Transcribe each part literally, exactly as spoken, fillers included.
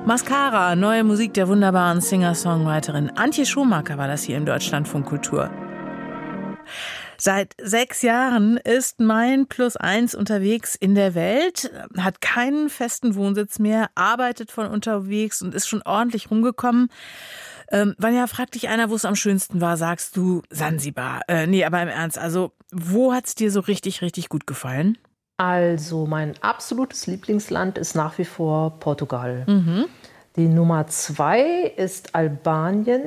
Mascara, neue Musik der wunderbaren Singer-Songwriterin Antje Schumacher war das hier im Deutschlandfunk Kultur. Seit sechs Jahren ist Mein Plus Eins unterwegs in der Welt, hat keinen festen Wohnsitz mehr, arbeitet von unterwegs und ist schon ordentlich rumgekommen. Ähm, Vanja, fragt dich einer, wo es am schönsten war, sagst du Sansibar. Äh, nee, aber im Ernst, also wo hat's dir so richtig, richtig gut gefallen? Also mein absolutes Lieblingsland ist nach wie vor Portugal. Mhm. Die Nummer zwei ist Albanien.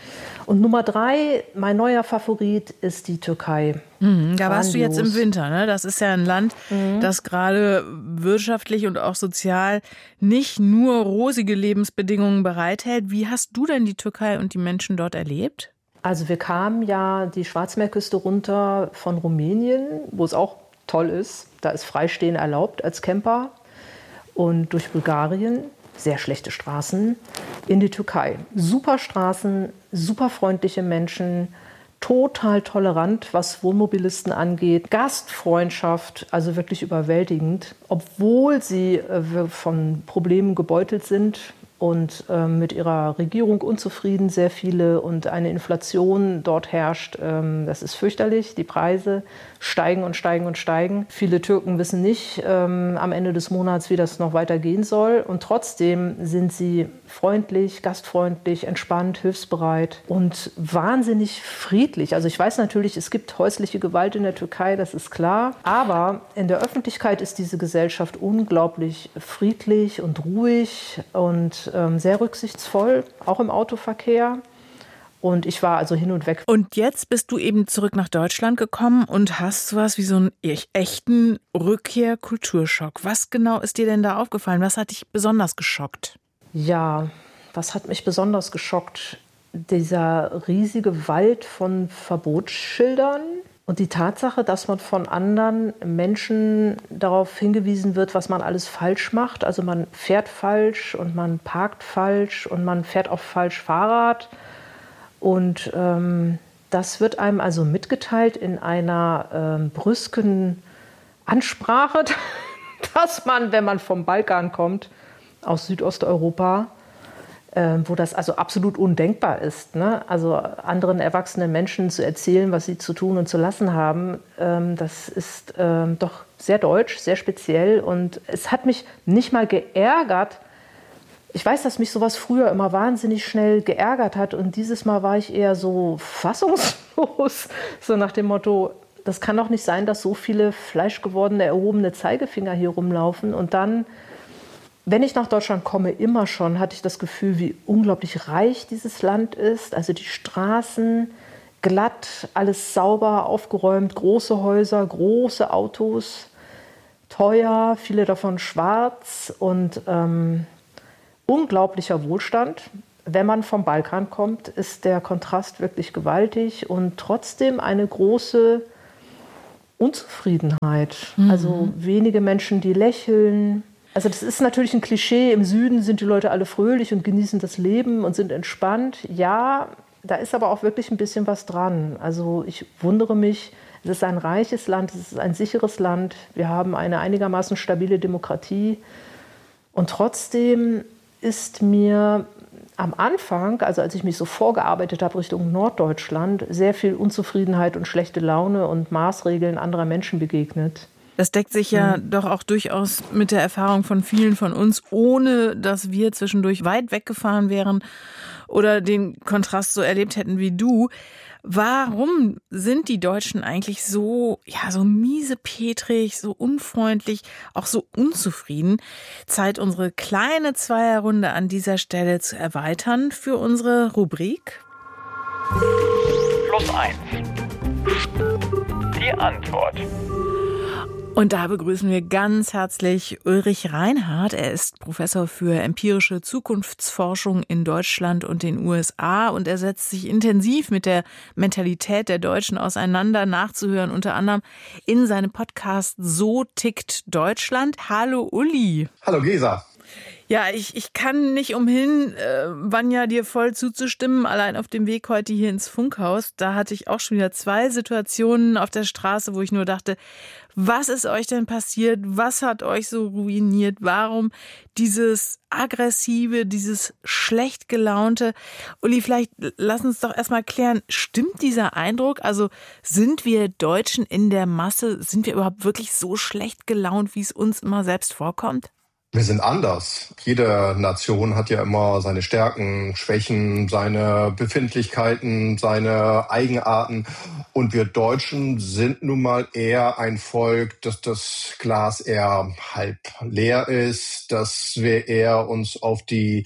Und Nummer drei, mein neuer Favorit, ist die Türkei. Mhm, da warst du jetzt im Winter, ne? Das ist ja ein Land, mhm. das gerade wirtschaftlich und auch sozial nicht nur rosige Lebensbedingungen bereithält. Wie hast du denn die Türkei und die Menschen dort erlebt? Also wir kamen ja die Schwarzmeerküste runter von Rumänien, wo es auch toll ist. Da ist Freistehen erlaubt als Camper. Und durch Bulgarien, sehr schlechte Straßen, in die Türkei. Super Straßen, super freundliche Menschen, total tolerant, was Wohnmobilisten angeht. Gastfreundschaft, also wirklich überwältigend. Obwohl sie äh, von Problemen gebeutelt sind und äh, mit ihrer Regierung unzufrieden, sehr viele, und eine Inflation dort herrscht. Ähm, das ist fürchterlich. Die Preise steigen und steigen und steigen. Viele Türken wissen nicht ähm, am Ende des Monats, wie das noch weitergehen soll. Und trotzdem sind sie freundlich, gastfreundlich, entspannt, hilfsbereit und wahnsinnig friedlich. Also ich weiß natürlich, es gibt häusliche Gewalt in der Türkei, das ist klar. Aber in der Öffentlichkeit ist diese Gesellschaft unglaublich friedlich und ruhig und ähm, sehr rücksichtsvoll, auch im Autoverkehr. Und ich war also hin und weg. Und jetzt bist du eben zurück nach Deutschland gekommen und hast sowas wie so einen echten Rückkehr-Kulturschock. Was genau ist dir denn da aufgefallen? Was hat dich besonders geschockt? Ja, was hat mich besonders geschockt? Dieser riesige Wald von Verbotsschildern und die Tatsache, dass man von anderen Menschen darauf hingewiesen wird, was man alles falsch macht. Also man fährt falsch und man parkt falsch und man fährt auch falsch Fahrrad. Und ähm, das wird einem also mitgeteilt in einer ähm, brüsken Ansprache, dass man, wenn man vom Balkan kommt, aus Südosteuropa, äh, wo das also absolut undenkbar ist, ne? Also anderen erwachsenen Menschen zu erzählen, was sie zu tun und zu lassen haben, ähm, das ist ähm, doch sehr deutsch, sehr speziell. Und es hat mich nicht mal geärgert. Ich weiß, dass mich sowas früher immer wahnsinnig schnell geärgert hat. Und dieses Mal war ich eher so fassungslos, so nach dem Motto, das kann doch nicht sein, dass so viele fleischgewordene, erhobene Zeigefinger hier rumlaufen. Und dann, wenn ich nach Deutschland komme, immer schon, hatte ich das Gefühl, wie unglaublich reich dieses Land ist. Also die Straßen, glatt, alles sauber, aufgeräumt, große Häuser, große Autos, teuer, viele davon schwarz und ähm, unglaublicher Wohlstand. Wenn man vom Balkan kommt, ist der Kontrast wirklich gewaltig und trotzdem eine große Unzufriedenheit. Mhm. Also wenige Menschen, die lächeln. Also das ist natürlich ein Klischee. Im Süden sind die Leute alle fröhlich und genießen das Leben und sind entspannt. Ja, da ist aber auch wirklich ein bisschen was dran. Also ich wundere mich, es ist ein reiches Land, es ist ein sicheres Land. Wir haben eine einigermaßen stabile Demokratie. Und trotzdem ist mir am Anfang, also als ich mich so vorgearbeitet habe Richtung Norddeutschland, sehr viel Unzufriedenheit und schlechte Laune und Maßregeln anderer Menschen begegnet. Das deckt sich ja mhm. doch auch durchaus mit der Erfahrung von vielen von uns, ohne dass wir zwischendurch weit weggefahren wären oder den Kontrast so erlebt hätten wie du. Warum sind die Deutschen eigentlich so, ja, so miesepetrig, so unfreundlich, auch so unzufrieden? Zeit, unsere kleine Zweierrunde an dieser Stelle zu erweitern für unsere Rubrik. Plus eins. Die Antwort. Und da begrüßen wir ganz herzlich Ulrich Reinhardt. Er ist Professor für empirische Zukunftsforschung in Deutschland und den U S A und er setzt sich intensiv mit der Mentalität der Deutschen auseinander, nachzuhören, unter anderem in seinem Podcast So tickt Deutschland. Hallo Uli. Hallo Gesa. Ja, ich, ich kann nicht umhin, äh, Vanja, dir voll zuzustimmen. Allein auf dem Weg heute hier ins Funkhaus, da hatte ich auch schon wieder zwei Situationen auf der Straße, wo ich nur dachte, was ist euch denn passiert? Was hat euch so ruiniert? Warum dieses aggressive, dieses schlecht gelaunte? Uli, vielleicht lass uns doch erstmal klären, stimmt dieser Eindruck? Also sind wir Deutschen in der Masse, sind wir überhaupt wirklich so schlecht gelaunt, wie es uns immer selbst vorkommt? Wir sind anders. Jede Nation hat ja immer seine Stärken, Schwächen, seine Befindlichkeiten, seine Eigenarten. Und wir Deutschen sind nun mal eher ein Volk, dass das Glas eher halb leer ist, dass wir eher uns auf die,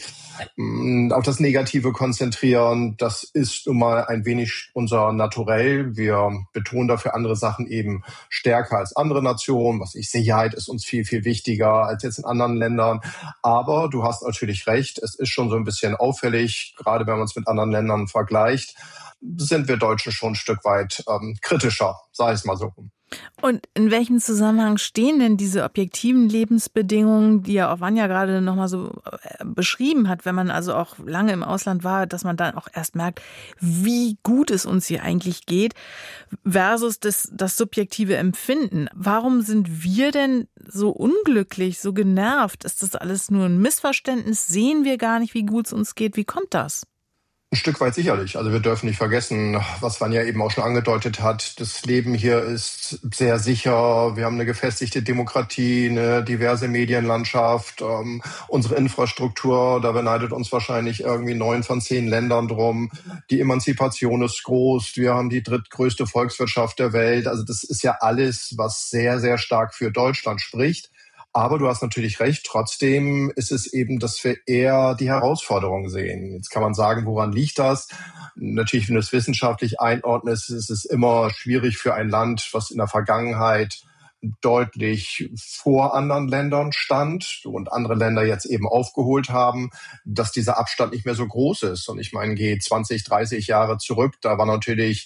auf das Negative konzentrieren. Das ist nun mal ein wenig unser Naturell. Wir betonen dafür andere Sachen eben stärker als andere Nationen. Was ich, Sicherheit ist uns viel, viel wichtiger als jetzt in anderen Ländern. Aber du hast natürlich recht, es ist schon so ein bisschen auffällig, gerade wenn man es mit anderen Ländern vergleicht, sind wir Deutschen schon ein Stück weit ähm, kritischer, sage ich es mal so. Und in welchem Zusammenhang stehen denn diese objektiven Lebensbedingungen, die ja auch Vanja gerade nochmal so beschrieben hat, wenn man also auch lange im Ausland war, dass man dann auch erst merkt, wie gut es uns hier eigentlich geht, versus das, das subjektive Empfinden. Warum sind wir denn so unglücklich, so genervt? Ist das alles nur ein Missverständnis? Sehen wir gar nicht, wie gut es uns geht? Wie kommt das? Ein Stück weit sicherlich. Also wir dürfen nicht vergessen, was Vanja eben auch schon angedeutet hat. Das Leben hier ist sehr sicher. Wir haben eine gefestigte Demokratie, eine diverse Medienlandschaft. Ähm, unsere Infrastruktur, da beneidet uns wahrscheinlich irgendwie neun von zehn Ländern drum. Die Emanzipation ist groß. Wir haben die drittgrößte Volkswirtschaft der Welt. Also das ist ja alles, was sehr, sehr stark für Deutschland spricht. Aber du hast natürlich recht, trotzdem ist es eben, dass wir eher die Herausforderungen sehen. Jetzt kann man sagen, woran liegt das? Natürlich, wenn du es wissenschaftlich einordnest, ist es immer schwierig für ein Land, was in der Vergangenheit deutlich vor anderen Ländern stand und andere Länder jetzt eben aufgeholt haben, dass dieser Abstand nicht mehr so groß ist. Und ich meine, geh zwanzig, dreißig Jahre zurück, da war natürlich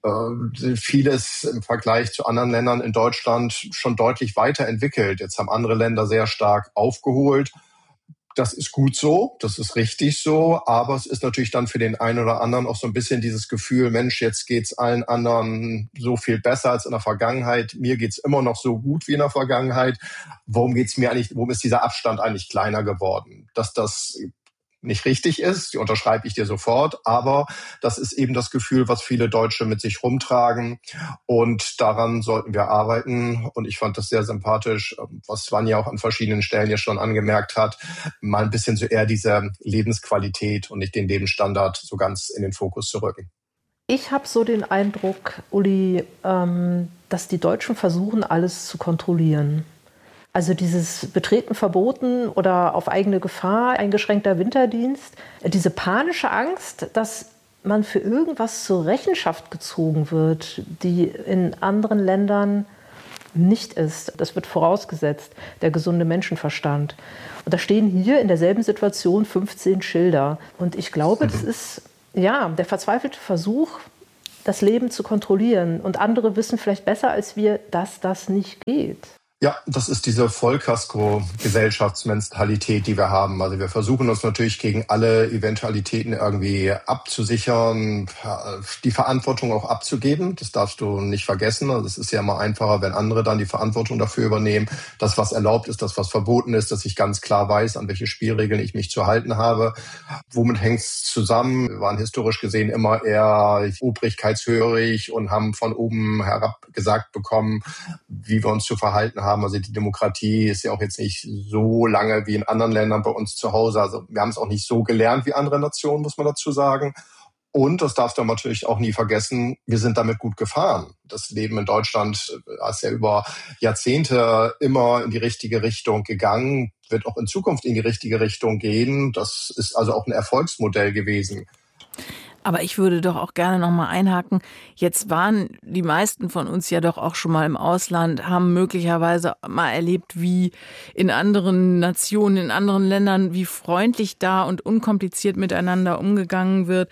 vieles im Vergleich zu anderen Ländern in Deutschland schon deutlich weiterentwickelt. Jetzt haben andere Länder sehr stark aufgeholt. Das ist gut so, das ist richtig so, aber es ist natürlich dann für den einen oder anderen auch so ein bisschen dieses Gefühl, Mensch, jetzt geht's allen anderen so viel besser als in der Vergangenheit. Mir geht's immer noch so gut wie in der Vergangenheit. Warum geht's mir eigentlich, warum ist dieser Abstand eigentlich kleiner geworden? Dass das nicht richtig ist, die unterschreibe ich dir sofort, aber das ist eben das Gefühl, was viele Deutsche mit sich rumtragen und daran sollten wir arbeiten und ich fand das sehr sympathisch, was Vanja auch an verschiedenen Stellen ja schon angemerkt hat, mal ein bisschen so eher diese Lebensqualität und nicht den Lebensstandard so ganz in den Fokus zu rücken. Ich habe so den Eindruck, Uli, ähm, dass die Deutschen versuchen, alles zu kontrollieren. Also dieses Betreten verboten oder auf eigene Gefahr eingeschränkter Winterdienst, diese panische Angst, dass man für irgendwas zur Rechenschaft gezogen wird, die in anderen Ländern nicht ist. Das wird vorausgesetzt, der gesunde Menschenverstand. Und da stehen hier in derselben Situation fünfzehn Schilder. Und ich glaube, das ist ja der verzweifelte Versuch, das Leben zu kontrollieren. Und andere wissen vielleicht besser als wir, dass das nicht geht. Ja, das ist diese Vollkasko-Gesellschaftsmentalität, die wir haben. Also wir versuchen uns natürlich gegen alle Eventualitäten irgendwie abzusichern, die Verantwortung auch abzugeben. Das darfst du nicht vergessen. Also es ist ja immer einfacher, wenn andere dann die Verantwortung dafür übernehmen. Das, was erlaubt ist, das, was verboten ist, dass ich ganz klar weiß, an welche Spielregeln ich mich zu halten habe. Womit hängt es zusammen? Wir waren historisch gesehen immer eher obrigkeitshörig und haben von oben herab gesagt bekommen, wie wir uns zu verhalten haben. Also die Demokratie ist ja auch jetzt nicht so lange wie in anderen Ländern bei uns zu Hause. Also wir haben es auch nicht so gelernt wie andere Nationen, muss man dazu sagen. Und das darfst du natürlich auch nie vergessen, wir sind damit gut gefahren. Das Leben in Deutschland ist ja über Jahrzehnte immer in die richtige Richtung gegangen, wird auch in Zukunft in die richtige Richtung gehen. Das ist also auch ein Erfolgsmodell gewesen. Aber ich würde doch auch gerne noch mal einhaken. Jetzt waren die meisten von uns ja doch auch schon mal im Ausland, haben möglicherweise mal erlebt, wie in anderen Nationen, in anderen Ländern, wie freundlich da und unkompliziert miteinander umgegangen wird.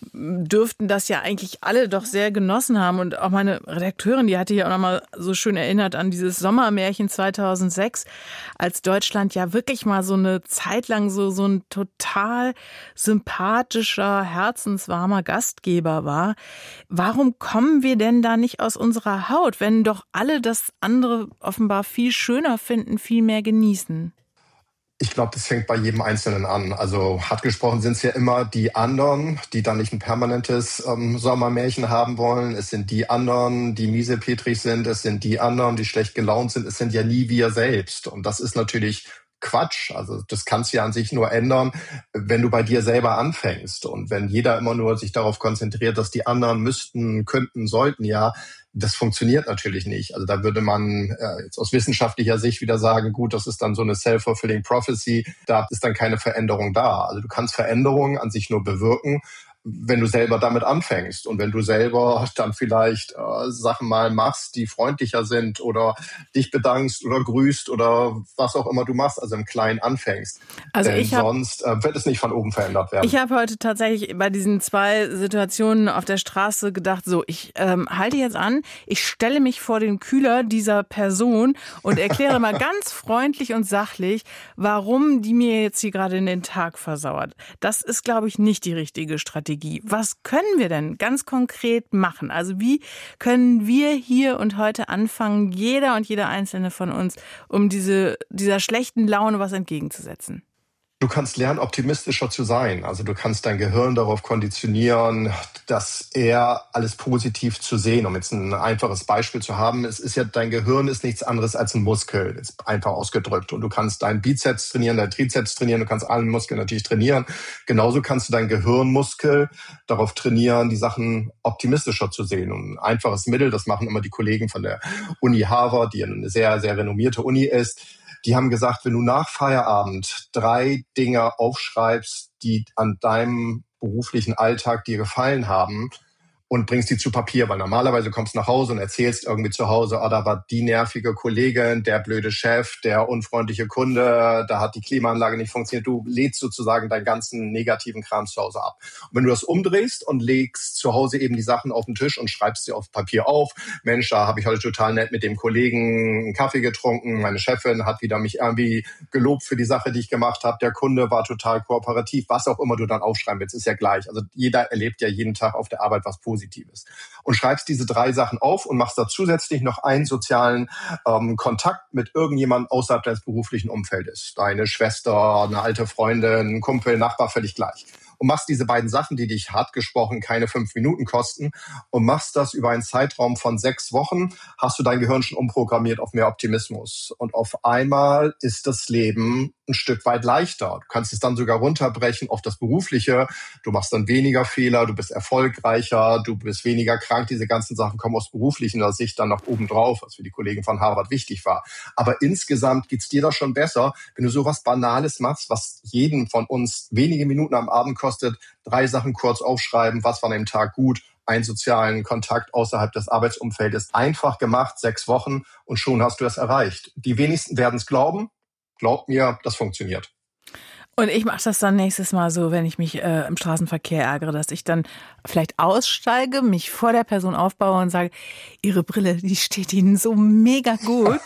Dürften das ja eigentlich alle doch sehr genossen haben. Und auch meine Redakteurin, die hatte ja auch noch mal so schön erinnert an dieses Sommermärchen zweitausendsechs, als Deutschland ja wirklich mal so eine Zeit lang so, so ein total sympathischer, herzenswarmer warmer Gastgeber war. Warum kommen wir denn da nicht aus unserer Haut, wenn doch alle das andere offenbar viel schöner finden, viel mehr genießen? Ich glaube, das fängt bei jedem Einzelnen an. Also hart gesprochen sind es ja immer die anderen, die dann nicht ein permanentes ähm, Sommermärchen haben wollen. Es sind die anderen, die miesepetrig sind. Es sind die anderen, die schlecht gelaunt sind. Es sind ja nie wir selbst. Und das ist natürlich Quatsch. Also das kannst du ja an sich nur ändern, wenn du bei dir selber anfängst. Und wenn jeder immer nur sich darauf konzentriert, dass die anderen müssten, könnten, sollten, ja, das funktioniert natürlich nicht. Also da würde man äh, jetzt aus wissenschaftlicher Sicht wieder sagen, gut, das ist dann so eine self-fulfilling prophecy, da ist dann keine Veränderung da. Also du kannst Veränderungen an sich nur bewirken, wenn du selber damit anfängst und wenn du selber dann vielleicht äh, Sachen mal machst, die freundlicher sind oder dich bedankst oder grüßt oder was auch immer du machst, also im Kleinen anfängst. Also Denn ich hab, sonst äh, wird es nicht von oben verändert werden. Ich habe heute tatsächlich bei diesen zwei Situationen auf der Straße gedacht, so, ich ähm, halte jetzt an, ich stelle mich vor den Kühler dieser Person und erkläre mal ganz freundlich und sachlich, warum die mir jetzt hier gerade in den Tag versauert. Das ist, glaube ich, nicht die richtige Strategie. Was können wir denn ganz konkret machen? Also wie können wir hier und heute anfangen, jeder und jeder Einzelne von uns, um diese, dieser schlechten Laune was entgegenzusetzen? Du kannst lernen, optimistischer zu sein. Also du kannst dein Gehirn darauf konditionieren, dass eher alles positiv zu sehen. Um jetzt ein einfaches Beispiel zu haben, es ist ja, dein Gehirn ist nichts anderes als ein Muskel, ist einfach ausgedrückt. Und du kannst deinen Bizeps trainieren, deinen Trizeps trainieren, du kannst alle Muskeln natürlich trainieren. Genauso kannst du deinen Gehirnmuskel darauf trainieren, die Sachen optimistischer zu sehen. Und ein einfaches Mittel, das machen immer die Kollegen von der Uni Harvard, die eine sehr, sehr renommierte Uni ist. Die haben gesagt, wenn du nach Feierabend drei Dinge aufschreibst, die an deinem beruflichen Alltag dir gefallen haben, und bringst die zu Papier, weil normalerweise kommst du nach Hause und erzählst irgendwie zu Hause, oh, da war die nervige Kollegin, der blöde Chef, der unfreundliche Kunde, da hat die Klimaanlage nicht funktioniert. Du lädst sozusagen deinen ganzen negativen Kram zu Hause ab. Und wenn du das umdrehst und legst zu Hause eben die Sachen auf den Tisch und schreibst sie auf Papier auf, Mensch, da habe ich heute total nett mit dem Kollegen einen Kaffee getrunken, meine Chefin hat wieder mich irgendwie gelobt für die Sache, die ich gemacht habe, der Kunde war total kooperativ, was auch immer du dann aufschreiben willst, ist ja gleich. Also jeder erlebt ja jeden Tag auf der Arbeit was Positives. Positives. Und schreibst diese drei Sachen auf und machst da zusätzlich noch einen sozialen ähm, Kontakt mit irgendjemandem außerhalb deines beruflichen Umfeldes. Deine Schwester, eine alte Freundin, ein Kumpel, Nachbar, völlig gleich. Und machst diese beiden Sachen, die dich hart gesprochen keine fünf Minuten kosten, und machst das über einen Zeitraum von sechs Wochen, hast du dein Gehirn schon umprogrammiert auf mehr Optimismus. Und auf einmal ist das Leben ein Stück weit leichter. Du kannst es dann sogar runterbrechen auf das Berufliche. Du machst dann weniger Fehler, du bist erfolgreicher, du bist weniger krank. Diese ganzen Sachen kommen aus beruflicher Sicht dann noch oben drauf, was für die Kollegen von Harvard wichtig war. Aber insgesamt geht's dir da schon besser, wenn du sowas Banales machst, was jeden von uns wenige Minuten am Abend kostet. Kostet, drei Sachen kurz aufschreiben, was war an dem Tag gut, einen sozialen Kontakt außerhalb des Arbeitsumfeldes. Einfach gemacht, sechs Wochen und schon hast du es erreicht. Die wenigsten werden es glauben. Glaub mir, das funktioniert. Und ich mache das dann nächstes Mal so, wenn ich mich äh, im Straßenverkehr ärgere, dass ich dann vielleicht aussteige, mich vor der Person aufbaue und sage, Ihre Brille, die steht Ihnen so mega gut.